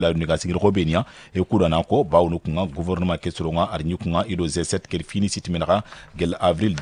la uniga sigir robenia e kurana ko bawnu kunga gouvernement ke soronga arnyu kunga ido Z7 ker fini sitmenara gel avril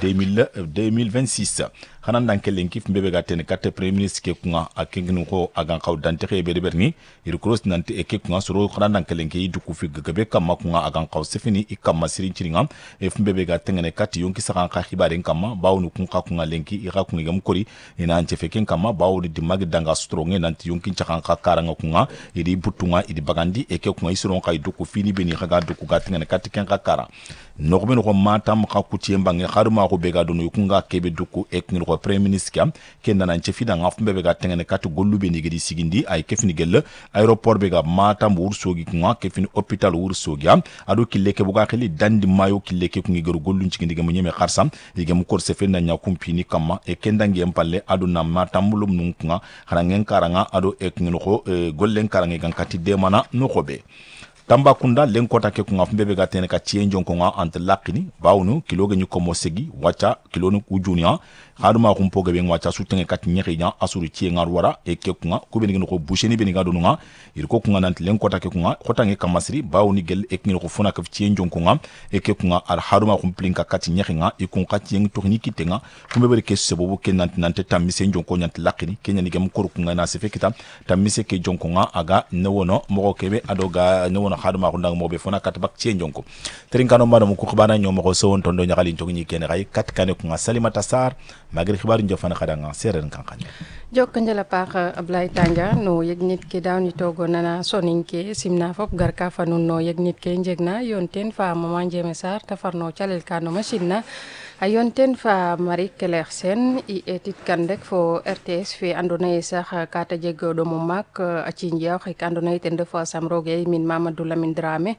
2026 hanan dan kelen kif mbebe gaten carte premier ministre ke kunga akengnu ko agan kaw dante khebe de berni ir cross nante e ke kunga soro hanan dan kelen ke du ku fi gabe kam kunga agan kaw sefini ikam masirin ciringa e mbebe gaten ne kati yonki sakan ka khibaren kam bawnu kunga lenki ira kunga gam kori ina ante feken kam bawnu di mag danga stronge nanti yonki chakan ka karanga kunga idi butunga idi bagandi e ke kunga isoro ka du ku fini beni khaga du ku gaten ne kati ken ka kara nogben ko matam ka kuti mbange haruma ko bega do kunga kebe du ku ek ko premier ministre kam kenda nan ci fida ngaf mbebe ga tengene kat gollube ni gedi sigindi ay kefini gel aéroport bega matam wursogi kunga kefini hôpital wursogi am ado killeke buga khili dandi mayo killeke kungi gor gollun ci gindi nyeme kharsam yige mu kor se fenda nya kumpini kama e kenda ngem palle ado na matam bulum nun kunga harangen karanga ado ek ngino ko gollen karange gan kati de mana no khobe Tambakunda lenkota ke kunga mbebe ga tene ka cienjon konga ante lakini bawnu kiloge ñu komo segi wacha kilonu ujunia haduma kumpo ge ben wacha sutenge kat nyeki nya asuru ciengar wara e ke kunga ko ben ko busheni ben ga donunga ir ko kunga nante lenkota ke kunga khotange kamasri bawni gel e ngino ko funa ka cienjon konga e ke kunga ar haduma kumplinka kat nyeki nga e kun kat cieng technique tenga kumbebe ke sebobu ke nante tamise njon ko nyante lakini kenya ni gem kor kunga na se fekita tamise ke jonkonga aga newono mo kebe adoga newono haduma ko ndang mo be fona kat bak cienjon ko trinkano madam ko xbana ñom ko sewon tondo ñagali to ñi ken ray kat kané ko Salimata Sarr magri xibaru njofana xadanga seren kankan jokkanjala paax Ablaye Tanja no yeg nit ki daaw ni togo nana soninke simna fop garka fanun no yeg nit ke njegna yonten fa mama Njeme Sarr tafarno calel kano machine na a yonten fa Marie Claire Sène i etit kan rek fo RTS fe andona sax kata jego do mo mak a cinja xek andona ten defa sam roge min Mamadou Lamine Dramé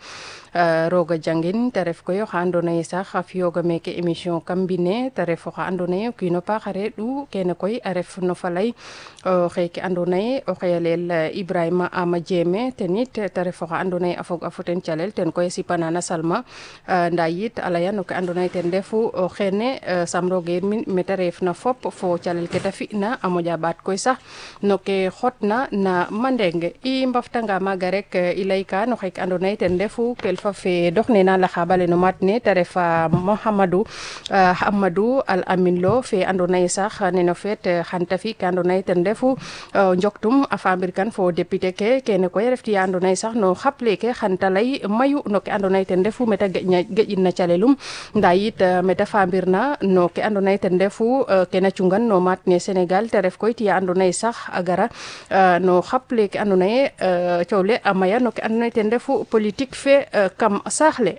roga jangin te ref ko yo andona sax a fiyoga meke émission kambine te ref xa andona kino pa xare du kene koy a ref no falay xeke andona o xeyalel Ibrahima Ama Diémé tenit te ref xa andona a fog a foten calel ten koy sipanana Salma nda yit alaya no ke andona ten defu ne samroge min meta ref na fop fo calel ke ta fina a moƴa ɓaat koy sax no ke xotna na mandeng i mbaftanga maga rek i leyka no xek ando naye ten refu kelfa fe doxnena laxaɓale no mat ne te ref Amadou Al Amin Lo fe ando naye sax neno feet xan ta fi ke ando naye ten refu njoktum a famir kan fo député ke kene koy ref tiya ando naye sax no xaple ke xan ta ley mayu no ke ando naye ten refu meta geƴin na calelum nda yit meta famir na no ke ando naye ten refu ke na cungan no mat ne Sénégal te ref koy tiya ando naye sax a gara no xaple ke ando naye cowle a maya no ke ando naye ten refu politique fe kam saax le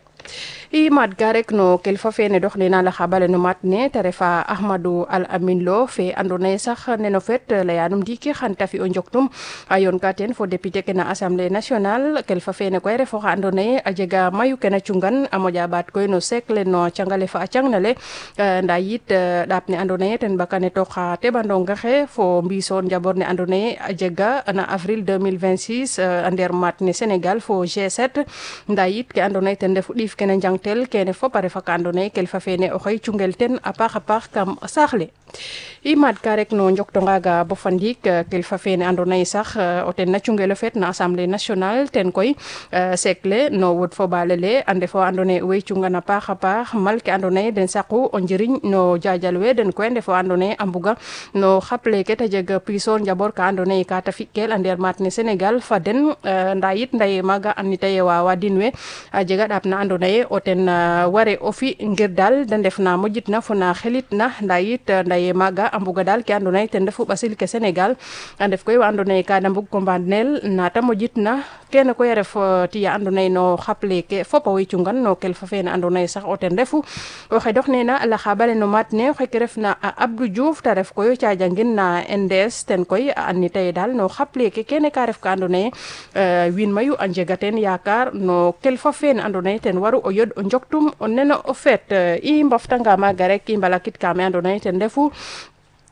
i mat ga rek no kelfa fe ne dox nena la xabale no mat ne te refa Ahmadou Al Amin Lo fe ando naye sax neno fet leyanum diki xan ta fi o njoktum a yon ka ten fo député ke na Assemblée nationale kelfa fe ne koy refo xa ando naye a jega mayu ke na cungan a moƴa ɓaat koy no sekle no cangale fa a cangna le nda yit ɗaap ne ando naye ten bakane to xa teɓandonga xe fo mbiso njabor ne ando naye a jega na avril 2026 a nder mat ne Sénégal fo G7 nda yit ke ando naye ten refu ɗif kene njangtel kene fop a refa ka ando naye kelfa fene oxey cungel ten a paax kam saax le i mat ka rek no njoktonga ga bo fa ndiik kelfa fene ando naye sax o ten na cungelo feet na Assemblée nationale ten koy sekle no wod fo balele ande fo ando naye wey cungan a paax mal ke ando naye den saqu o njiriñ no jajal we den koy ndefo ando naye a mbuga no xaple ke ta jeg piso njabor ka ando naye ka ta fi'kel a nder mat ne Sénégal fa den nda yit ndaye maga anita ye wa din we a jega ɗaap na ando naye o ten ware o fi ngir dal de ndef na moƴit na fo na xelit na nda yit ndaye maga a mbuga dal ke ando naye ten refu ɓasil ke Sénégal a ndef koy wa ando naye ka da mbug ko mbadnel nata moƴit na kene koy a ref tiya ando naye no xaple ke fop a way cungan no kelfa fene ando naye sax o ten refu oxe dox nena laxaɓale no mat ne oxe ke ref na Abdou Diouf ta ref koy cajangin na NDS ten koy a annita ye dal no xaple ke kene ka ref ka ando naye wiin mayu a njega ten yakar no kelfa fene ando naye ten waru o yod o njoktum o neno o feet i mbaftanga maga rek i mbalakit ka me ando naye ten refu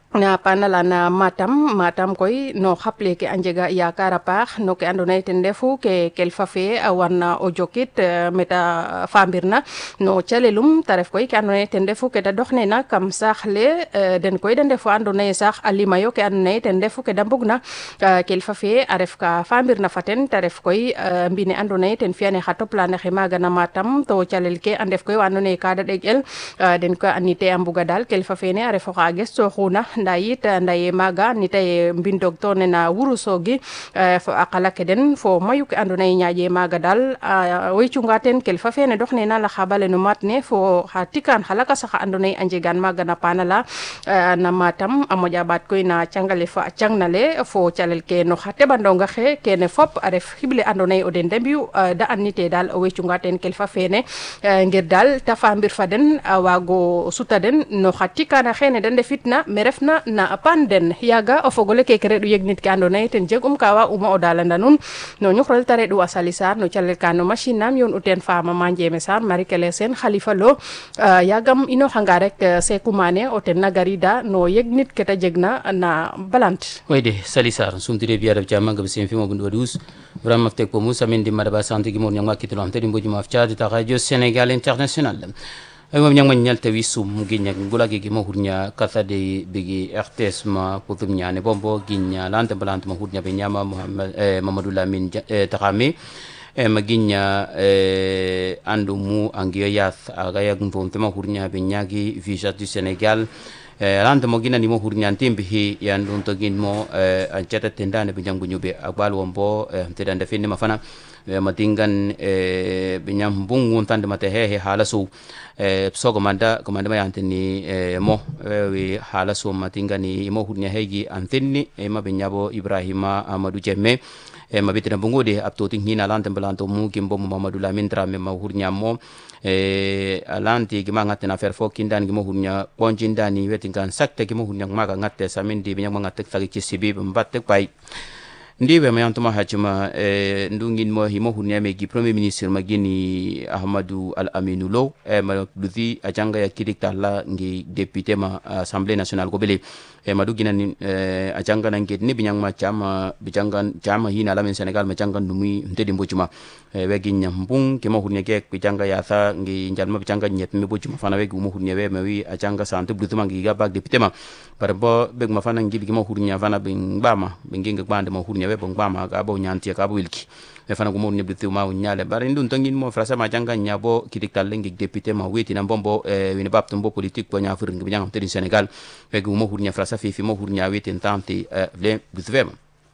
na panala na matam koy no xaple ke a njega yakar a paax no ke andoona yee ten refu ke kelfa fe a warna o jokit meta fambirna no calelum ta ref koy ke andoona yee ten refu ke da doxnena kam saax le den koy da ndefu andoona yee sax a limayo ke andoona yee ten refu ke da mbugna kelfa fe a ref ka fambirna fa ten ta ref koy mbine andoona yee ten fiyane xa toplane xe maaga na matam to calel ke a ndef koy wa andoona yee ka da ɗeg'el den koy a nite a mbuga daal kelfa fene a ref oxa gestoxuna nda yit ndaye maaga nita ye mbin docteur ne na Wourossogui fo a qala ke den fo mayu ke andoona yee ñaaƴe maaga daal way cunga ten kelfa fene doxnena la xaɓale no maat ne fo xa tikan xa lakas axa andoona yee a njegan maaga na paana na Matam a moƴa ɓaat koy na cangale fo a cangnale fo calel ke no xa teɓandonga xe kene fop a ref xiɓle andoona yee o den de mbiyu da andnite daal way cunga ten kelfa fene ngir daal ta fambir fa den a waago suta den no xa tikana xene de ndefitna me refna na pan den yaga o fogole keke reɗ'u yegnit ke andoona yee ten jeg'um ka waag'uma o dalanda nuun no ñuxrole ta reɗ'u a Sali Sarr no calel ka no machine nam yoon u teen fa Mama Ndiémé Sarr Marie Claire Sène Khalifa Lo yagam inoxanga rek Sékou Mané o ten na garida no yegnit ke ta jegna na balant wayde Sali Sarr sumtide biya daf jamanga be sen fimo bundu wadus vraiment tek po musa min di madaba santé gi mon nyanga kitlo am tedi mboji ma ftiade ta radio Sénégal international ay mom nyanga nyalta wisum ginya ngula gi mo hurnya kata de bigi RTS ma putum nyane bombo ginya lante balant ma hurnya be nyama Muhammad Mamadou Lamine Takame maginya andu mu angiya yath aga yak mvom tema hurnya be nyagi visa du Sénégal lante mo gina ni mo hurnya timbi hi yandu to gin mo anchata tendane be jangu nyube agbal wombo tedanda finne mafana matingan binyam bungun tande mate he hala so so komanda ma yantini mo wi hala so matingan ni mo hurnya hegi antenni ma binyabo Ibrahima Amadou Jemme mabitina bungude aptotin hina lante belanto mu kimbo Mamadou Lamine Dramé ma hurnya mo alanti gima ngatte na fer fo kindan gimo hurnya ponjindani wetingan sakte gimo hurnya maga ngatte samindi binyam ngatte tagi ci sibi mbatte pay ndiwe mayantuma hajima ndungin mo himo hurnya megi premier ministre magini Ahmadou Al Aminou Lo ma luthi ajanga ya kidikta la ngi député ma assemblée nationale ko bele madugina ni ajanga nange ni binyang ma chama bijangan chama hina la men Sénégal ma jangan dumi ndedi mbojuma wegi nyambung ke mo hurnya ke bijanga ya tha ngi njalma bijanga nyet me bojuma fana wegi mo hurnya we ma wi ajanga santé blutuma ngi ga bag député ma par bo beg ma fana ngi mo hurnya fana bin bama bingi ngi bande mo hurnya we bon bama ga bo nyanti ka bo wilki e fana ko mo hurnya blutuma ma nyale bar ndun tangin mo frasa ma janga nyabo kidiktal lengi député ma weti na bombo wini babto mbo politique ko nya fur ngi bijanga tedi Sénégal wegi mo hurnya frasa fifi mo hurnya weti tante vle blutuma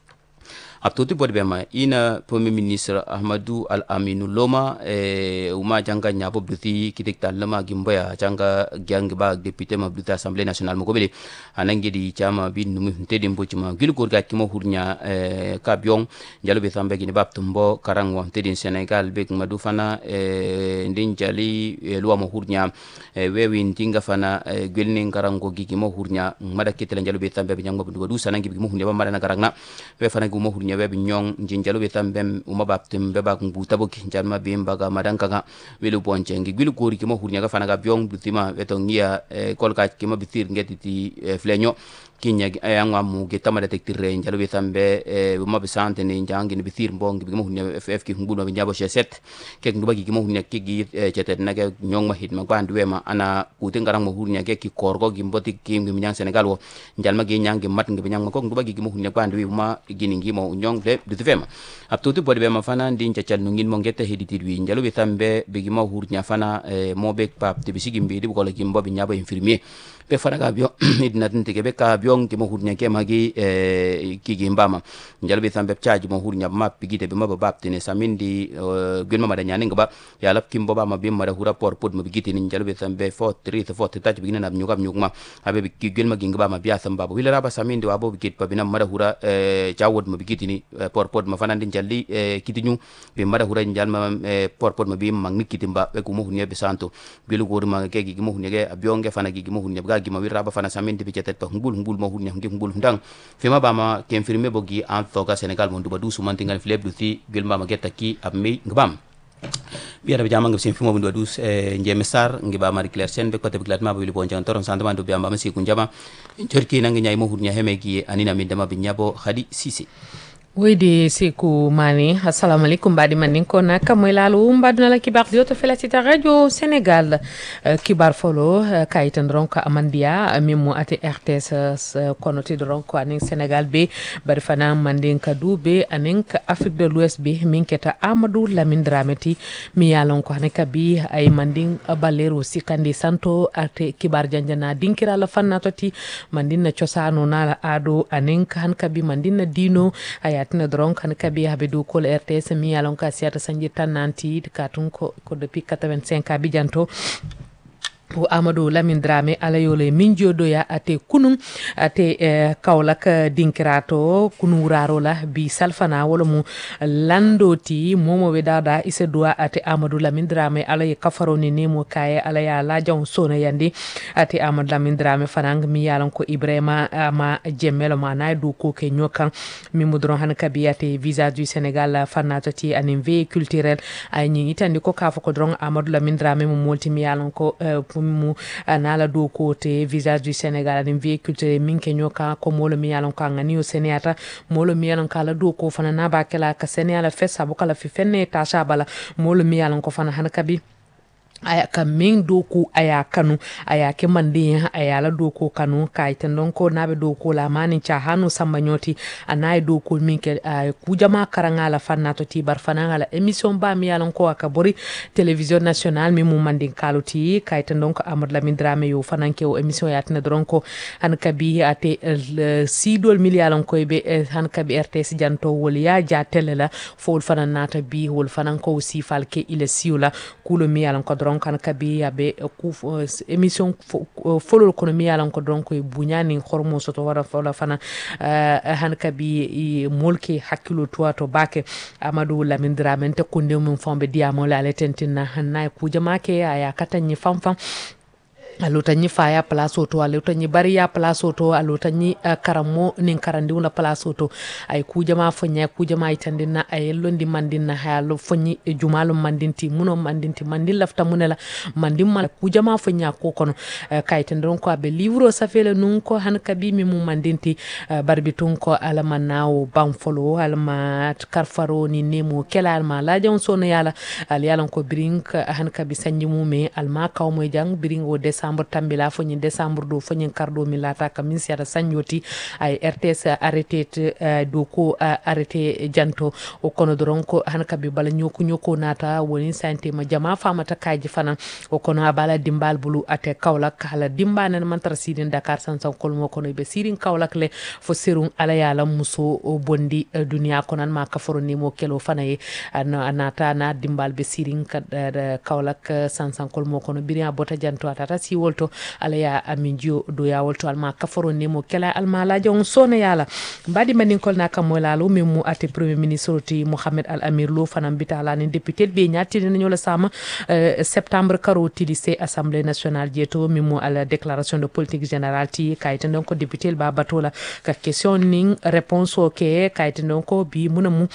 aptoti bodbe ma ina premier ministre Ahmadou Al Aminou Loma uma janga nyabo bluti kidikta lama gimboya janga gang ba député ma bluti assemblée nationale mo bele anangi di chama bin num tedi mbocima gil gorga kimo hurnya kabyong jalo be tambe gini baptumbo karangwa tedi Sénégal be madu fana ndin jali lwa mo hurnya wewi ndinga fana gelni karango gigi mo hurnya mada kitela jalo be tambe nyangba du sanangi mo hurnya ba mada na karangna we fana mo hurnya webe nyong jinjalo betambem umabaptem beba ngbuta boki jalma bimba ga madanka welu boncengi gwilu gori kimo hurnya ga fana ga byong butima betongia kolka kimo bitir ngeti flenyo kinya ayangwa mu getama detektir njalo betambe umabisante ni njangi ni bitir mbongi kimo hurnya ff ki ngbuno binyabo sheset ke ngubagi kimo hurnya kigi chetet naga nyong mahit magbandu wema ana kutengarang mo hurnya ke ki korgo gimboti kim giminyang Senegal wo njalma ge nyangi mat ngibinyang ko ngubagi kimo hurnya bandu uma giningi mo nyong de dutfema aptutu bodbe ma fana ndin chacal nungin mo ngete heditir wi njalo be tambe be gima hurnya fana mo be pap te bisigi mbi di ko la gimbo be nyabo infirmier be fana ga bio idna tinte ke be ka bio ngi mo hurnya ke magi ki gimbama njalo be tambe chaji mo hurnya ma pigite be ma ba bap tene samindi gwen ma da nyane ngba ya lap kimbo ba ma be ma da hura por pod mo bigite ni njalo be tambe 4 tach bigina na nyugam nyugma abe ki gwen ma ginga ba ma biya samba bo hilera ba samindi wa bo bigit pa bina ma da hura jawod mo bigite ni porpod ma fana ndin jalli kitinyu be mada hura njalma porpod ma bi magni kitimba be ko mo hunya be santo gelu gor ma ke gi mo hunya ge abionge fana gi mo hunya ga gi ma wiraba fana samindi be cetet pa ngul mo hunya ngi ngul ndang fema ba ma kem firme bogi an toga Sénégal mo duba du sumantingal fleb du ti gel ma getta ki ab mi ngbam biara jama ngam sin fimo bundo dus njeme sar ngiba Marie Claire Sen be côté biglat ma be libo njan toron sandama do biamba masi kunjama jorki nangi nyay mo hurnya hemegi anina min dama binyabo Khadi Cissé Wede Sekou Mané assalamu alaikum badi manin ko naka moy lalu mbaduna la kibar dioto felatita radio Sénégal kibar folo kaytan ronko amandia mimu ate RTS konoti ronko anin Sénégal be bari fana mandin kadu be anin Afrique de l'Ouest be minketa Amadou Lamine Dramati mi yalon ko haneka bi ay mandin balero sikandi santo ate kibar janjana dinkira la fannatoti mandin na ciosano na la ado anin hanka bi mandin na dino aya tina dron kan kabi habe do kol RTS mi yalon ka siata sanji tananti katun ko depuis 85 bijanto po Amadou Lamine Dramé alayole minjo doya ate kunun ate Kaolack dinkirato kunu wuraro la bi salfana wala mu landoti momo we dada ise doa ate Amadou Lamine Dramé alay kafaroni nemo kaye alaya la jaw sona yandi ate Amadou Lamine Dramé fanang mi yalon ko Ibrahima ma jemmelo ma nay du ko ke nyokan mi mudron han kabiyate visa du Sénégal fanato ti anim véhicule culturel ay ñi itandi ko kafa ko dron Amadou Lamine Dramé mo molti mi yalon ko mu nala do côté visage du Sénégal anim véhicule minke nyoka ko molo mi yalon ka ngani o senata molo mi yalon kala do ko fana na ba kala ka senala fessa bukala fi fenne tasha bala molo mi yalon ko fana han kabi aya ka min doku aya kanu aya ke mandi aya la doku kanu kay tan don ko nabe doku la manin cha hanu samba nyoti anay doku min ke ku jama karanga la fannato ti bar fananga la émission ba mi yalon ko aka bori télévision nationale mi mu mandin kaluti kay tan don ko Amadou Lamine Dramé yo fananke o émission yatna don ko han kabi ate sidol mi yalon ko be han kabi RTS janto wol ya ja tele la fol fananata bi wol fanan ko si falke ile siula kulo mi yalon ko donc kan kabi abe ku émission folol kono mi yalan ko donc e buñani hormo soto wara fola fana han kabi molki hakkilo to bake Amadou Lamine Dramé te kunde mum fombe diamo la letentina hanna ku jamake aya katanyi famfam alota ñi faya place auto alota ñi bariya place auto alota ñi karamo nin karandi una place auto ay kujama fonya kujama itandina ay londi mandina halo fonyi jumalu mandinti muno mandinti mandil lafta munela mandim mal kujama fonya ko kono kaytandon ko be livro safele nun ko han kabimi mu mandinti barbitun ko alamanao banfolo alma karfaro ni nemo kelal ma la jon sono yala al yalan ko brink han kabi sanji mume alma kawmo jang bringo décembre tambila fo ñin décembre do fo ñin kardo mi lata ka min siata sagnoti ay RTS arrêté do ko arrêté janto o kono doron ko han kabi bala ñoko nata woni santé ma jama famata kaji fana o kono bala dimbal bulu ate Kaolack hala dimbanen mantar sidin Dakar sansan kolmo kono be sirin Kaolack le fo serun ala yala muso o bondi dunia konan ma ka foro ni mo kelo fana e anata na dimbal be sirin Kaolack sansan kolmo kono biria bota janto atata si wolto ala ya aminjo do ya wolto alma kaforo nemo kala alma la jon sona yala mbadi manin kol na kam molalo memu ate premier ministre ti Mohamed Al Amir Lo fanam bitala ni député be nyati ni la sama septembre karo ti lycée assemblée nationale jeto memu ala déclaration de politique générale ti kayten donc député ba batola ka question ning réponse ok kayten donc bi munamu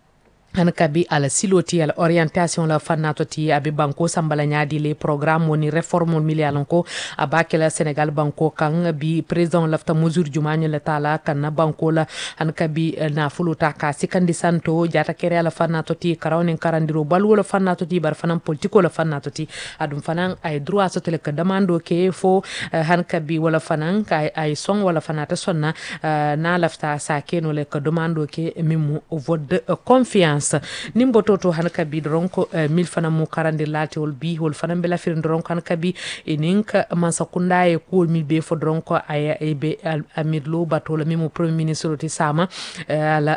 han kabi ala siloti ala orientation la fannato ti abi banko sambala nyaadi les programme woni réforme milialon ko abakela Sénégal banko kan bi président lafta mesure jumani la tala kan banko la han kabi na fuluta ka sikandi santo jata kere ala fannato ti karawnen karandiro balwo la fannato ti bar fanan politiko la fannato ti adum fanan ay droit so tele ka demando ke fo han kabi wala fanan ay son wala fanata sonna na lafta sa keno le ka demando ke mimu vote de confiance nimbo toto han kabi ronko mil fana mu karandi lati wol bi wol fana bela firin ronko han kabi eninka mansa kunda e ko mil be fo ronko aya e be Amir Lo batola mimo premier ministre ti sama ala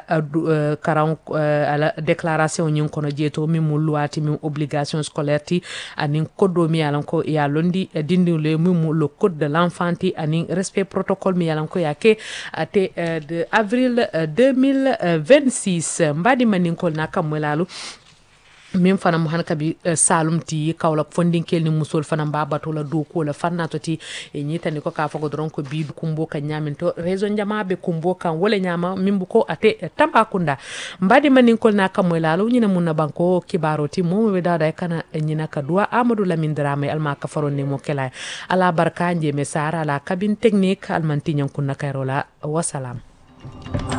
karan ala déclaration nyin kono jeto mimo luati mimo obligation scolaire ti anin kodo mi yalan ko ya londi dindi le mimo le code de l'enfant ti anin respect protocole mi yalan ko yake ate de avril 2026 mbadi manin ko na kamwelalu min fana mo han kabi salum ti kawla fondinkel ni musol fana babato la do ko la fannato ti e nyitani ko ka fago dron ko bidu kumbo kan nyaminto raison jamabe kumbo kan wala nyama mimbu ko ate Tambacounda mbadi manin ko na kamoy lalu nyina munna banko kibaroti mo be dada kana nyina ka dua Amadou Lamine Dramé alma ka faron ne mo kala ala barka nje me sara ala cabine technique almanti nyankunna kayrola wasalam